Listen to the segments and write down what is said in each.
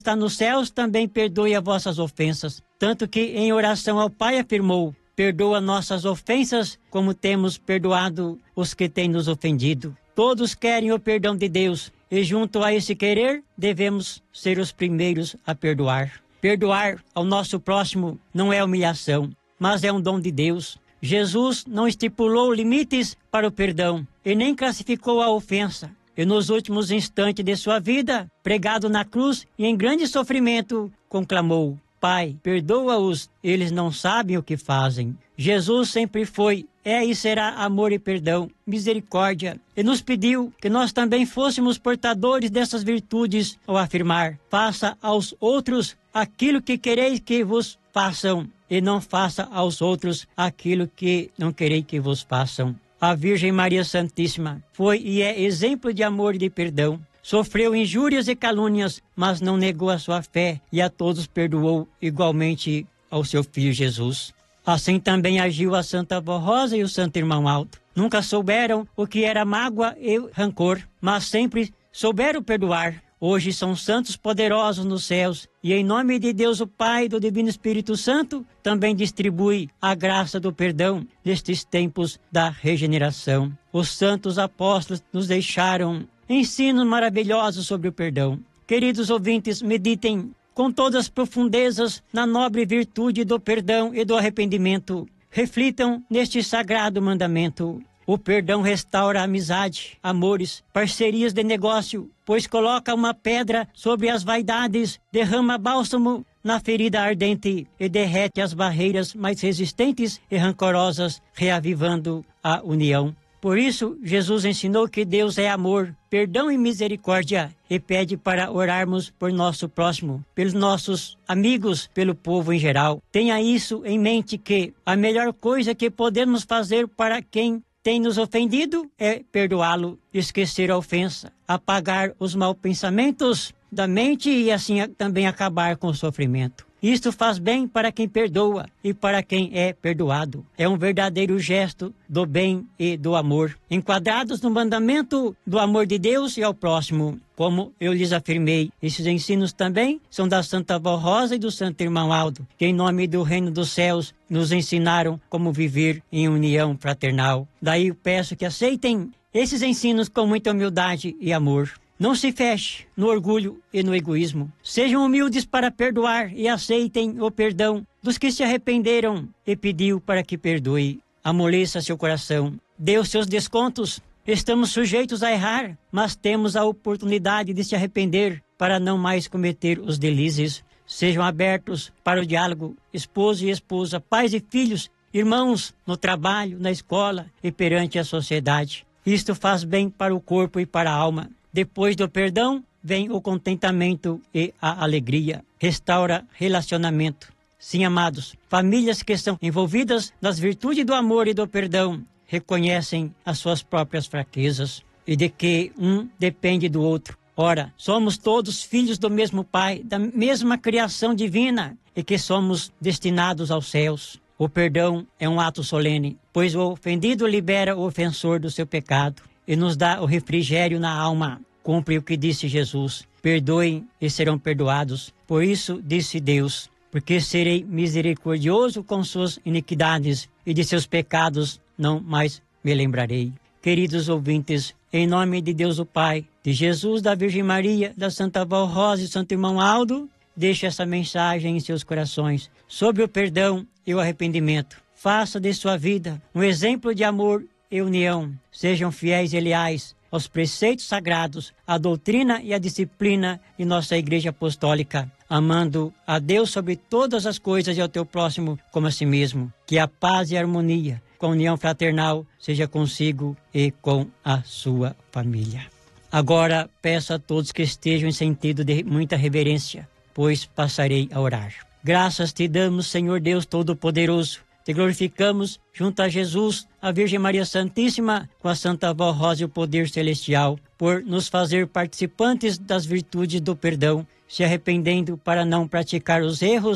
está nos céus também perdoe as vossas ofensas. Tanto que em oração ao Pai afirmou: perdoa nossas ofensas, como temos perdoado os que têm nos ofendido. Todos querem o perdão de Deus, e junto a esse querer, devemos ser os primeiros a perdoar. Perdoar ao nosso próximo não é humilhação, mas é um dom de Deus. Jesus não estipulou limites para o perdão, e nem classificou a ofensa. E nos últimos instantes de sua vida, pregado na cruz e em grande sofrimento, conclamou: Pai, perdoa-os, eles não sabem o que fazem. Jesus sempre foi, é e será amor e perdão, misericórdia. E nos pediu que nós também fôssemos portadores dessas virtudes ao afirmar: faça aos outros aquilo que quereis que vos façam, e não faça aos outros aquilo que não quereis que vos façam. A Virgem Maria Santíssima foi e é exemplo de amor e de perdão. Sofreu injúrias e calúnias, mas não negou a sua fé e a todos perdoou, igualmente ao seu Filho Jesus. Assim também agiu a Santa Avó Rosa e o Santo Irmão Aldo. Nunca souberam o que era mágoa e rancor, mas sempre souberam perdoar. Hoje são santos poderosos nos céus, e em nome de Deus o Pai e do Divino Espírito Santo, também distribui a graça do perdão nestes tempos da regeneração. Os santos apóstolos nos deixaram ensinos maravilhosos sobre o perdão. Queridos ouvintes, meditem com todas as profundezas na nobre virtude do perdão e do arrependimento. Reflitam neste sagrado mandamento. O perdão restaura a amizade, amores, parcerias de negócio, pois coloca uma pedra sobre as vaidades, derrama bálsamo na ferida ardente e derrete as barreiras mais resistentes e rancorosas, reavivando a união. Por isso, Jesus ensinou que Deus é amor, perdão e misericórdia, e pede para orarmos por nosso próximo, pelos nossos amigos, pelo povo em geral. Tenha isso em mente, que a melhor coisa que podemos fazer para quem tem nos ofendido é perdoá-lo, esquecer a ofensa, apagar os maus pensamentos da mente e assim também acabar com o sofrimento. Isto faz bem para quem perdoa e para quem é perdoado. É um verdadeiro gesto do bem e do amor, enquadrados no mandamento do amor de Deus e ao próximo. Como eu lhes afirmei, esses ensinos também são da Santa Avó Rosa e do Santo Irmão Aldo, que em nome do Reino dos Céus nos ensinaram como viver em união fraternal. Daí eu peço que aceitem esses ensinos com muita humildade e amor. Não se feche no orgulho e no egoísmo. Sejam humildes para perdoar e aceitem o perdão dos que se arrependeram e pediu para que perdoe. Amoleça seu coração. Dê os seus descontos. Estamos sujeitos a errar, mas temos a oportunidade de se arrepender para não mais cometer os delícias. Sejam abertos para o diálogo, esposo e esposa, pais e filhos, irmãos, no trabalho, na escola e perante a sociedade. Isto faz bem para o corpo e para a alma. Depois do perdão, vem o contentamento e a alegria. Restaura relacionamento. Sim, amados, famílias que são envolvidas nas virtudes do amor e do perdão reconhecem as suas próprias fraquezas e de que um depende do outro. Ora, somos todos filhos do mesmo Pai, da mesma criação divina, e que somos destinados aos céus. O perdão é um ato solene, pois o ofendido libera o ofensor do seu pecado e nos dá o refrigério na alma. Cumpre o que disse Jesus: perdoem e serão perdoados. Por isso disse Deus: porque serei misericordioso com suas iniquidades e de seus pecados não mais me lembrarei. Queridos ouvintes, em nome de Deus o Pai, de Jesus, da Virgem Maria, da Santa Avó Rosa e do Santo Irmão Aldo, deixe essa mensagem em seus corações sobre o perdão e o arrependimento. Faça de sua vida um exemplo de amor e união. Sejam fiéis e leais aos preceitos sagrados, à doutrina e à disciplina de nossa Igreja Apostólica, amando a Deus sobre todas as coisas e ao teu próximo como a si mesmo. Que a paz e a harmonia, com a união fraternal, seja consigo e com a sua família. Agora peço a todos que estejam em sentido de muita reverência, pois passarei a orar. Graças te damos, Senhor Deus Todo-Poderoso. Te glorificamos junto a Jesus, a Virgem Maria Santíssima, com a Santa Avó Rosa e o poder celestial, por nos fazer participantes das virtudes do perdão, se arrependendo para não praticar os erros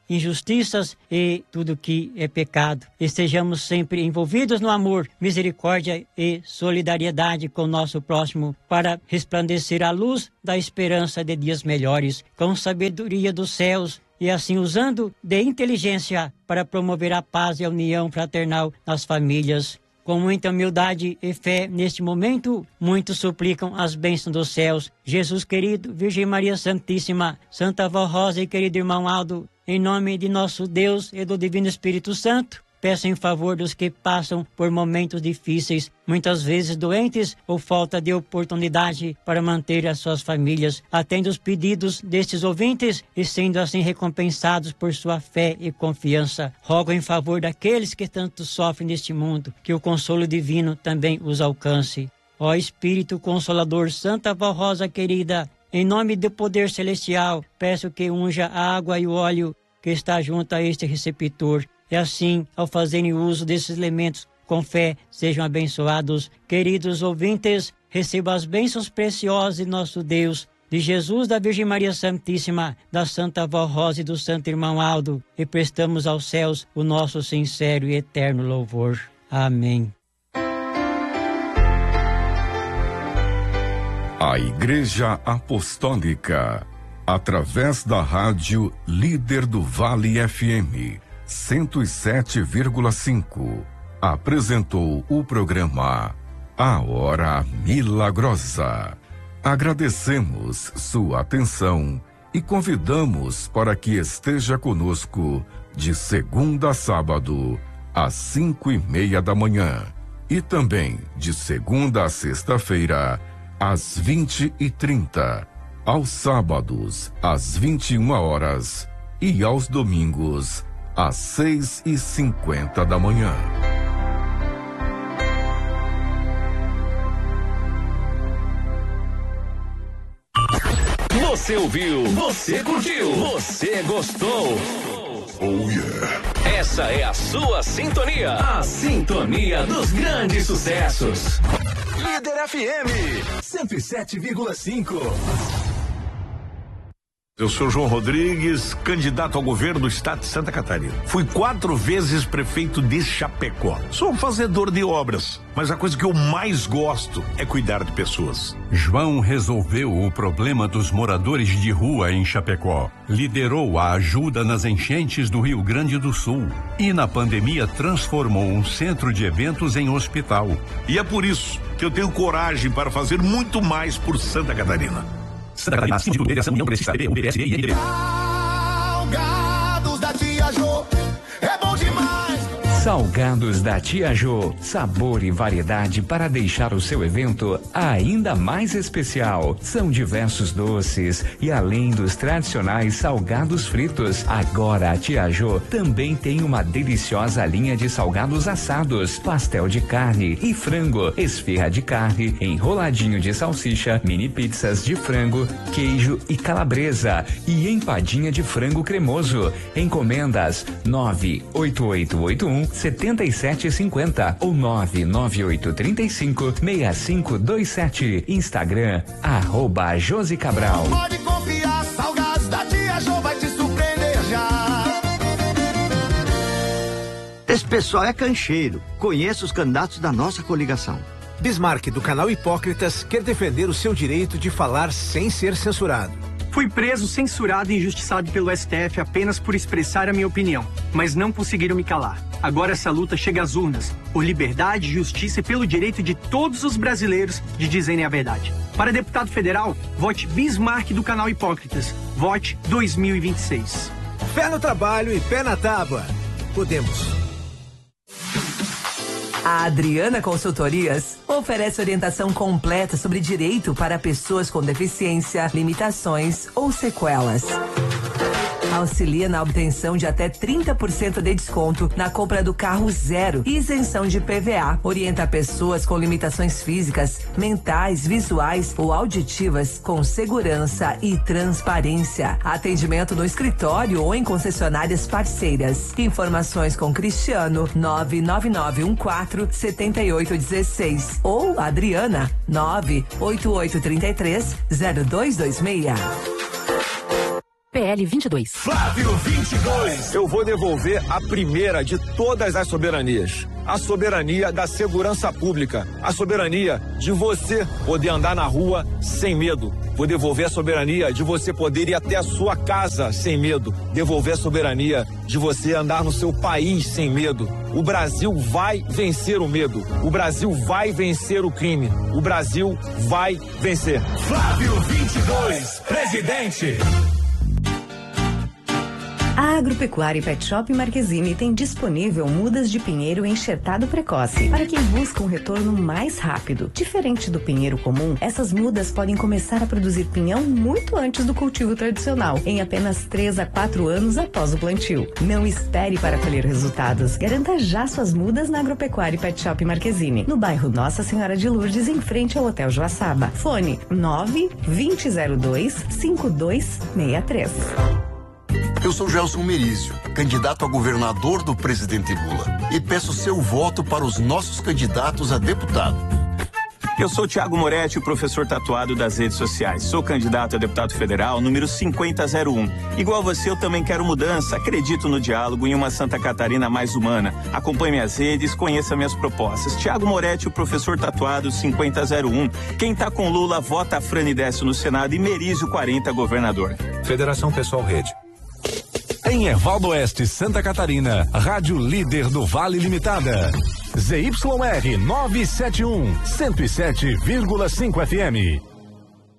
injustiças e tudo que é pecado. Estejamos sempre envolvidos no amor, misericórdia e solidariedade com o nosso próximo para resplandecer a luz da esperança de dias melhores, com sabedoria dos céus, e assim usando de inteligência para promover a paz e a união fraternal nas famílias. Com muita humildade e fé neste momento, muitos suplicam as bênçãos dos céus. Jesus querido, Virgem Maria Santíssima, Santa Vó Rosa e querido irmão Aldo, em nome de nosso Deus e do Divino Espírito Santo, peço em favor dos que passam por momentos difíceis, muitas vezes doentes ou falta de oportunidade para manter as suas famílias. Atenda os pedidos destes ouvintes e sendo assim recompensados por sua fé e confiança. Rogo em favor daqueles que tanto sofrem neste mundo, que o consolo divino também os alcance. Ó Espírito Consolador, Santa Vó Rosa querida, em nome do poder celestial, peço que unja a água e o óleo que está junto a este receptor. E assim, ao fazerem uso desses elementos com fé, sejam abençoados. Queridos ouvintes, recebam as bênçãos preciosas de nosso Deus, de Jesus, da Virgem Maria Santíssima, da Santa Vó Rosa e do Santo Irmão Aldo, e prestamos aos céus o nosso sincero e eterno louvor. Amém. A Igreja Apostólica, através da rádio Líder do Vale FM 107,5, apresentou o programa A Hora Milagrosa. Agradecemos sua atenção e convidamos para que esteja conosco de segunda a sábado, às 5:30 da manhã, e também de segunda a sexta-feira, às 20h30, aos sábados, às 21h, e aos domingos, às 6:50 da manhã. Você ouviu, você curtiu, você gostou. Oh yeah. Essa é a sua sintonia, a sintonia dos grandes sucessos. Líder FM 107,5. Eu sou João Rodrigues, candidato ao governo do estado de Santa Catarina. Fui 4 vezes prefeito de Chapecó. Sou um fazedor de obras, mas a coisa que eu mais gosto é cuidar de pessoas. João resolveu o problema dos moradores de rua em Chapecó. Liderou a ajuda nas enchentes do Rio Grande do Sul. E na pandemia transformou um centro de eventos em hospital. E é por isso que eu tenho coragem para fazer muito mais por Santa Catarina. Santa Catarina, Sindicato de Federação União Progressista, PSB e MDB. Salgados da Tia Jô, é bom demais. Salgados da Tia Jô, sabor e variedade para deixar o seu evento ainda mais especial. São diversos doces e além dos tradicionais salgados fritos, agora a Tia Jô também tem uma deliciosa linha de salgados assados, pastel de carne e frango, esfirra de carne, enroladinho de salsicha, mini pizzas de frango, queijo e calabresa e empadinha de frango cremoso. Encomendas 98881-7750 ou 99835-6527. Instagram @Josi Cabral. Pode confiar, salgados da Tia Jô vai te surpreender já. Esse pessoal é cancheiro. Conheço os candidatos da nossa coligação. Bismarck, do canal Hipócritas, quer defender o seu direito de falar sem ser censurado. Fui preso, censurado e injustiçado pelo STF apenas por expressar a minha opinião, mas não conseguiram me calar. Agora essa luta chega às urnas, por liberdade, justiça e pelo direito de todos os brasileiros de dizerem a verdade. Para deputado federal, vote Bismarck do canal Hipócritas. Vote 2026. Fé no trabalho e pé na tábua. Podemos. A Adriana Consultorias oferece orientação completa sobre direito para pessoas com deficiência, limitações ou sequelas. Auxilia na obtenção de até 30% de desconto na compra do carro zero e isenção de PVA. Orienta pessoas com limitações físicas, mentais, visuais ou auditivas com segurança e transparência. Atendimento no escritório ou em concessionárias parceiras. Informações com Cristiano 99914-7816 ou Adriana 98833-0226. PL 22. Flávio 22. Eu vou devolver a primeira de todas as soberanias. A soberania da segurança pública. A soberania de você poder andar na rua sem medo. Vou devolver a soberania de você poder ir até a sua casa sem medo. Devolver a soberania de você andar no seu país sem medo. O Brasil vai vencer o medo. O Brasil vai vencer o crime. O Brasil vai vencer. Flávio 22, presidente. A Agropecuária Pet Shop Marquezine tem disponível mudas de pinheiro enxertado precoce para quem busca um retorno mais rápido. Diferente do pinheiro comum, essas mudas podem começar a produzir pinhão muito antes do cultivo tradicional, em apenas 3 a 4 anos após o plantio. Não espere para colher resultados. Garanta já suas mudas na Agropecuária Pet Shop Marquezine, no bairro Nossa Senhora de Lourdes, em frente ao Hotel Joaçaba. Fone 9-2002-5263. Eu sou Gelson Merizio, candidato a governador do presidente Lula, e peço seu voto para os nossos candidatos a deputado. Eu sou Thiago Moretti, o professor tatuado das redes sociais. Sou candidato a deputado federal, número 5001. Igual você, eu também quero mudança. Acredito no diálogo em uma Santa Catarina mais humana. Acompanhe minhas redes, conheça minhas propostas. Thiago Moretti, o professor tatuado 5001. Quem tá com Lula, vota Frane Décio no Senado e Merizio 40, governador. Federação Pessoal Rede. Em Ervaldo Oeste, Santa Catarina, Rádio Líder do Vale Limitada. ZYR 971, 107,5 FM.